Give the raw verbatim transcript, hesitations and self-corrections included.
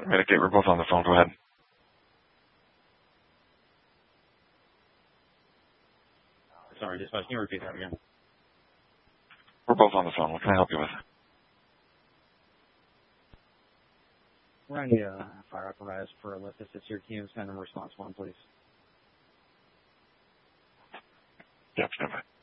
Mitigate, we're both on the phone. Go ahead. Sorry, dispatch, can you repeat that again? We're both on the phone. What can I help you with? We're on the uh, fire apparatus for a lift assist your team. Send a response one, please. Yep, stand by.